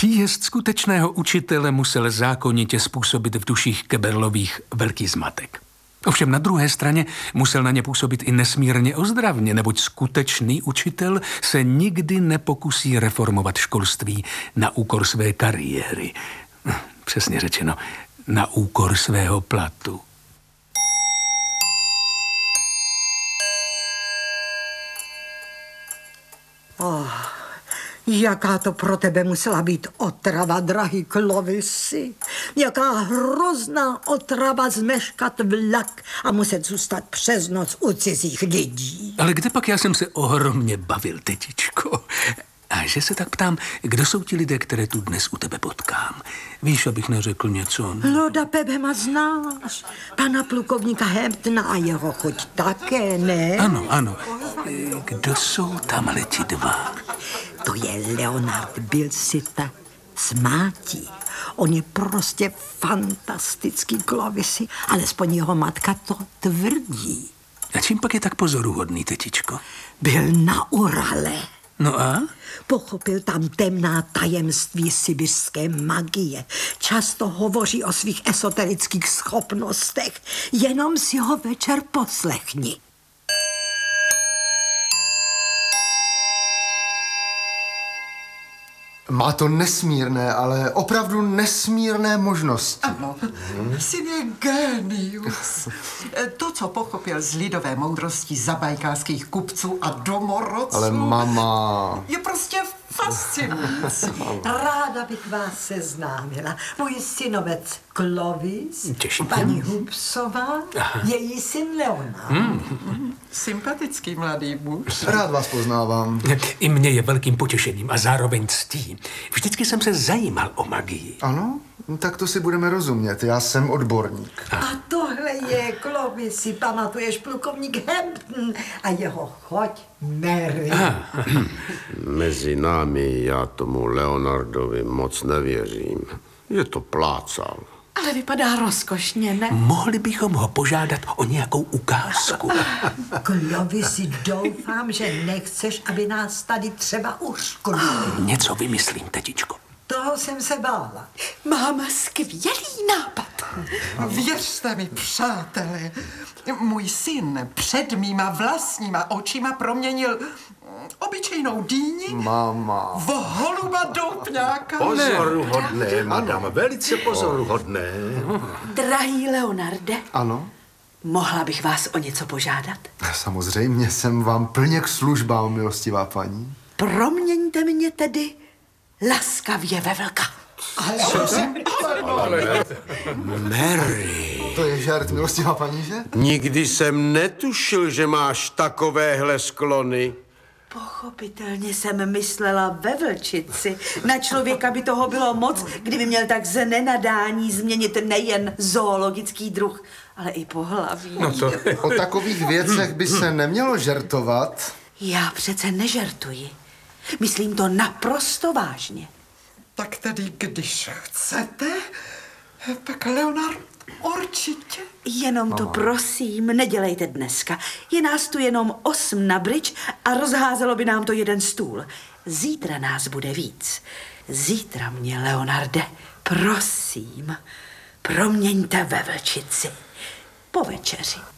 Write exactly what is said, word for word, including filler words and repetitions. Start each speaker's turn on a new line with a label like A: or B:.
A: Příjezd skutečného učitele musel zákonitě způsobit v duších Keberlových velký zmatek. Ovšem na druhé straně musel na ně působit i nesmírně ozdravně, neboť skutečný učitel se nikdy nepokusí reformovat školství na úkor své kariéry. Přesně řečeno, na úkor svého platu.
B: Oh, jaká to pro tebe musela být otrava, drahý Clovisy. Jaká hrozná otrava zmeškat vlak a muset zůstat přes noc u cizích lidí.
A: Ale kde pak já jsem se ohromně bavil, tetičko. A že se tak ptám, kdo jsou ti lidé, které tu dnes u tebe potkám? Víš, abych neřekl něco?
B: Lorda Pebhema znáš. Pana plukovníka Hamptona a jeho chuť také, ne?
A: Ano, ano. Kdo jsou tamhle ti dva?
B: To je Leonard Bilsita z Mátí. On je prostě fantastický, Clovisy, alespoň jeho matka to tvrdí.
A: A čím pak je tak pozoruhodný, tetičko?
B: Byl na Urale.
A: No a?
B: Pochopil tam temná tajemství sibirské magie. Často hovoří o svých esoterických schopnostech. Jenom si ho večer poslechni.
C: Má to nesmírné, ale opravdu nesmírné možnosti.
D: Ano, syn je génius. To, co pochopil z lidové moudrosti zabajkářských kupců a domorodců...
C: Ale mama...
D: Je prostě fascinující.
B: Ráda bych vás seznámila. Můj synovec Clovis,
A: Těším.
B: paní Hubsová, její syn Leonard.
D: Hmm. Sympatický mladý muž.
C: Rád vás poznávám.
A: I mně je velkým potěšením a zároveň ctí. Vždycky jsem se zajímal o magii.
C: Ano? Tak to si budeme rozumět. Já jsem odborník.
B: A tohle je, Clovisy, pamatuješ, plukovník Hampton a jeho choť Mary.
E: Mezi námi já tomu Leonardovi moc nevěřím. Je to plácal.
F: Ale vypadá rozkošně, ne?
A: Mohli bychom ho požádat o nějakou ukázku.
B: Clovisy, doufám, že nechceš, aby nás tady třeba uškodili.
A: Něco vymyslím, tetičko.
B: Toho jsem se bála.
F: Mám skvělý nápad.
D: Věřte mi, přátelé, můj syn před mýma vlastníma očima proměnil obyčejnou dýni
C: Mama.
D: v holuba doupňáka.
E: Pozoruhodné, madam, velice pozoruhodné.
F: Drahý Leonarde,
C: Ano?
F: mohla bych vás o něco požádat?
C: Samozřejmě jsem vám plně k službám, milostivá paní.
F: Proměňte mě tedy laskavě ve vlka.
E: Mary,
C: To je žart, milostivá paní, že?
E: nikdy jsem netušil, že máš takovéhle sklony.
F: Pochopitelně jsem myslela ve vlčici. Na člověka by toho bylo moc, kdyby měl tak z nenadání změnit nejen zoologický druh, ale i pohlaví.
A: No to...
C: O takových věcech by se nemělo žertovat.
F: Já přece nežertuji. Myslím to naprosto vážně.
D: Tak tedy, když chcete, pak Leonard určitě.
F: Jenom to prosím, nedělejte dneska. Je nás tu jenom osm na bridge a rozházelo by nám to jeden stůl. Zítra nás bude víc. Zítra mě, Leonarde, prosím, proměňte ve vlčici. Po večeři.